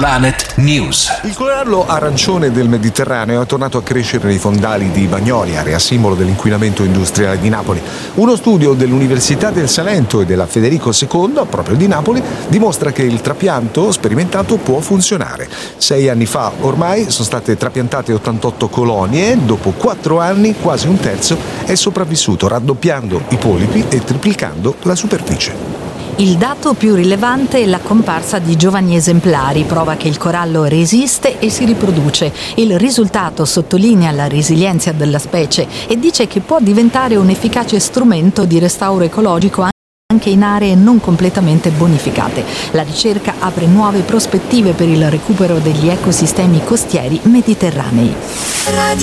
Planet News. Il corallo arancione del Mediterraneo è tornato a crescere nei fondali di Bagnoli, area simbolo dell'inquinamento industriale di Napoli. Uno studio dell'Università del Salento e della Federico II, proprio di Napoli, dimostra che il trapianto sperimentato può funzionare. 6 anni fa ormai sono state trapiantate 88 colonie, dopo 4 anni quasi un terzo è sopravvissuto, raddoppiando i polipi e triplicando la superficie. Il dato più rilevante è la comparsa di giovani esemplari, prova che il corallo resiste e si riproduce. Il risultato sottolinea la resilienza della specie e dice che può diventare un efficace strumento di restauro ecologico anche in aree non completamente bonificate. La ricerca apre nuove prospettive per il recupero degli ecosistemi costieri mediterranei.